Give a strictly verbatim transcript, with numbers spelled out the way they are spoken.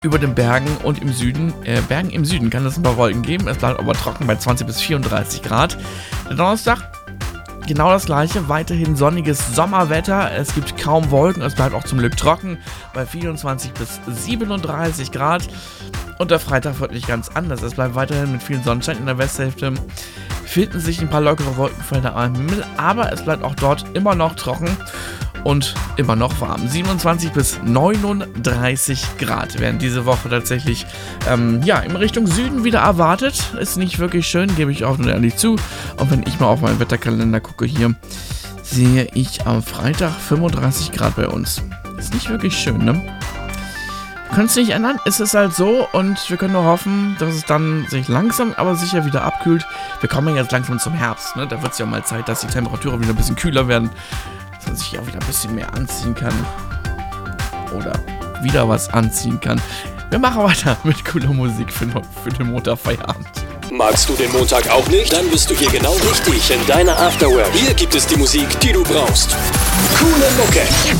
über den Bergen und im Süden, äh, Bergen im Süden kann es ein paar Wolken geben. Es bleibt aber trocken bei zwanzig bis vierunddreißig Grad. Der Donnerstag, genau das gleiche, weiterhin sonniges Sommerwetter. Es gibt kaum Wolken, es bleibt auch zum Glück trocken bei vierundzwanzig bis siebenunddreißig Grad. Und der Freitag wird nicht ganz anders. Es bleibt weiterhin mit viel Sonnenschein in der Westhälfte. Finden sich ein paar lockere Wolkenfelder am Himmel, aber es bleibt auch dort immer noch trocken und immer noch warm. siebenundzwanzig bis neununddreißig Grad werden diese Woche tatsächlich ähm, ja, in Richtung Süden wieder erwartet. Ist nicht wirklich schön, gebe ich offen und ehrlich zu. Und wenn ich mal auf meinen Wetterkalender gucke hier, sehe ich am Freitag fünfunddreißig Grad bei uns. Ist nicht wirklich schön, ne? Wir können es nicht ändern, es ist halt so und wir können nur hoffen, dass es dann sich langsam, aber sicher wieder abkühlt. Wir kommen jetzt langsam zum Herbst, ne? Da wird es ja mal Zeit, dass die Temperaturen wieder ein bisschen kühler werden, dass man sich auch wieder ein bisschen mehr anziehen kann oder wieder was anziehen kann. Wir machen weiter mit cooler Musik für, für den Montagfeierabend. Magst du den Montag auch nicht? Dann bist du hier genau richtig in deiner Afterwork. Hier gibt es die Musik, die du brauchst. Coole Mucke.